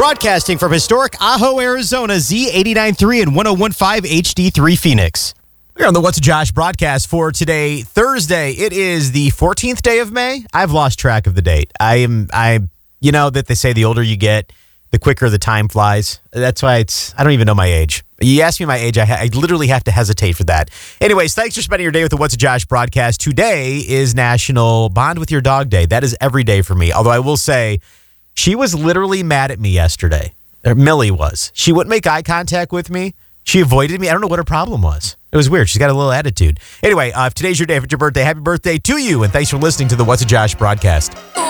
Broadcasting from historic Ajo, Arizona, Z89.3 and 101.5 HD3 Phoenix. We're on the What's Josh broadcast for today, Thursday. It is the 14th day of May. I've lost track of the date. You know that they say the older you get, the quicker the time flies. That's why I don't even know my age. You ask me my age, I literally have to hesitate for that. Anyways, thanks for spending your day with the What's Josh broadcast. Today is National Bond with Your Dog Day. That is every day for me. Although I will say, she was literally mad at me yesterday. Millie was. She wouldn't make eye contact with me. She avoided me. I don't know what her problem was. It was weird. She's got a little attitude. Anyway, if today's your day for your birthday, happy birthday to you, and thanks for listening to the What's Josh broadcast.